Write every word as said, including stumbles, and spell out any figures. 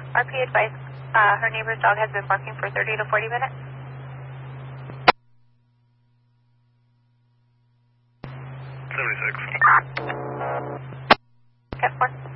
R P advice, uh, her neighbor's dog has been barking for thirty to forty minutes. seventy-six. Cat four.